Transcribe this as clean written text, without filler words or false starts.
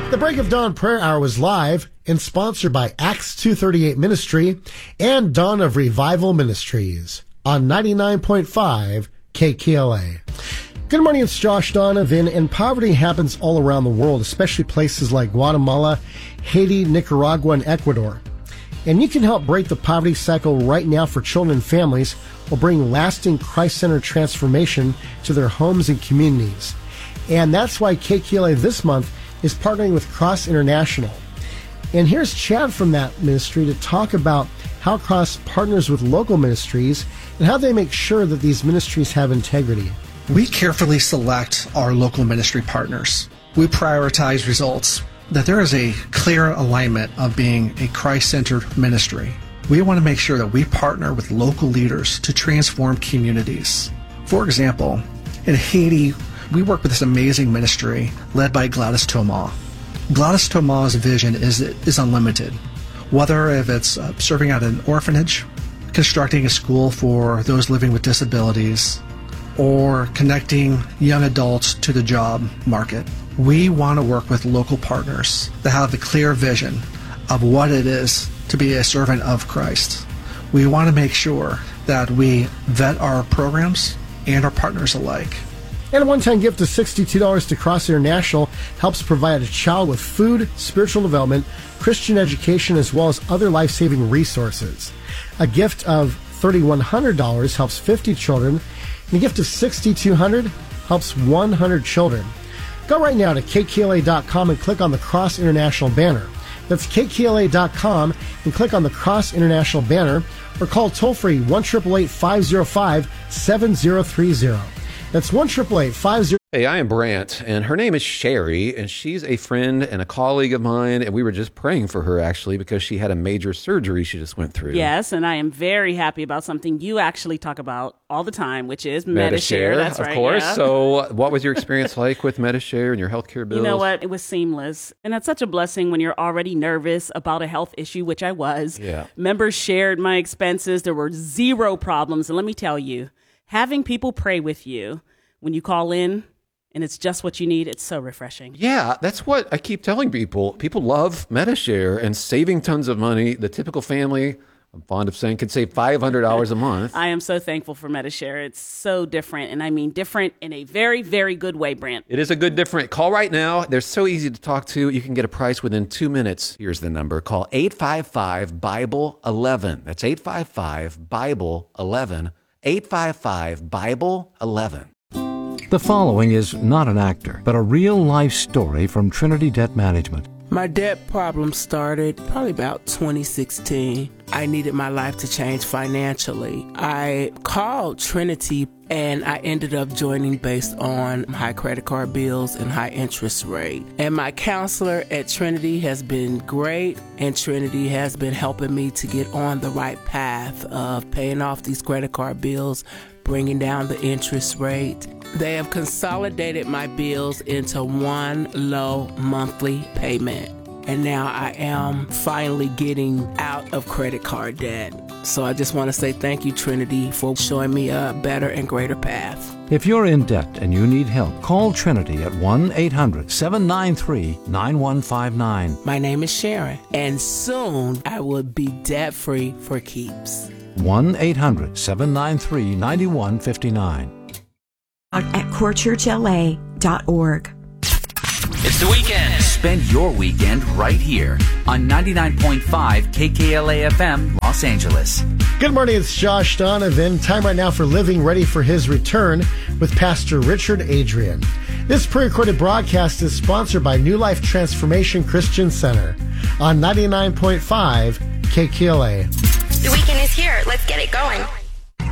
The Break of Dawn Prayer Hour was live and sponsored by Acts 238 Ministry and Dawn of Revival Ministries on 99.5 KKLA. Good morning, it's Josh Donovan, and poverty happens all around the world, especially places like Guatemala, Haiti, Nicaragua, and Ecuador. And you can help break the poverty cycle right now for children and families while bringing lasting Christ-centered transformation to their homes and communities. And that's why KKLA this month is partnering with Cross International. And here's Chad from that ministry to talk about how Cross partners with local ministries and how they make sure that these ministries have integrity. We carefully select our local ministry partners. We prioritize results, that there is a clear alignment of being a Christ-centered ministry. We want to make sure that we partner with local leaders to transform communities. For example, in Haiti, we work with this amazing ministry led by Gladys Thomas. Gladys Thomas' vision is unlimited. Whether if it's serving at an orphanage, constructing a school for those living with disabilities, or connecting young adults to the job market. We want to work with local partners that have a clear vision of what it is to be a servant of Christ. We want to make sure that we vet our programs and our partners alike. And a one-time gift of $62 to Cross International helps provide a child with food, spiritual development, Christian education, as well as other life-saving resources. A gift of $3,100 helps 50 children, and a gift of $6,200 helps 100 children. Go right now to kkla.com and click on the Cross International banner. That's kkla.com and click on the Cross International banner, or call toll-free 1-888-505-7030. That's 1-888-50. Hey, I am Brant, and her name is Sherry, and she's a friend and a colleague of mine, and we were just praying for her, actually, because she had a major surgery she just went through. Yes, and I am very happy about something you actually talk about all the time, which is Medi-Share. That's right, of course. Yeah. So what was your experience like with Medi-Share and your healthcare bills? You know what? It was seamless, and that's such a blessing when you're already nervous about a health issue, which I was. Yeah. Members shared my expenses. There were zero problems, and let me tell you, having people pray with you when you call in, and it's just what you need, it's so refreshing. Yeah, that's what I keep telling people. People love Medi-Share and saving tons of money. The typical family, I'm fond of saying, could save $500 a month. I am so thankful for Medi-Share. It's so different, and I mean different in a very, very good way, Brant. It is a good different. Call right now. They're so easy to talk to. You can get a price within 2 minutes. Here's the number. Call 855-BIBLE-11. That's 855-BIBLE-11. 855-BIBLE-11. The following is not an actor, but a real-life story from Trinity Debt Management. My debt problem started probably about 2016. I needed my life to change financially. I called Trinity and I ended up joining based on high credit card bills and high interest rate. And my counselor at Trinity has been great, and Trinity has been helping me to get on the right path of paying off these credit card bills, bringing down the interest rate. They have consolidated my bills into one low monthly payment. And now I am finally getting out of credit card debt. So I just want to say thank you, Trinity, for showing me a better and greater path. If you're in debt and you need help, call Trinity at 1-800-793-9159. My name is Sharon, and soon I will be debt-free for keeps. 1-800-793-9159. At corechurchla.org. It's the weekend. Spend your weekend right here on 99.5 KKLA FM, Los Angeles. Good morning, it's Josh Donovan. Time right now for Living Ready for His Return with Pastor Richard Adrian. This pre-recorded broadcast is sponsored by New Life Transformation Christian Center on 99.5 KKLA. The weekend is here. Let's get it going.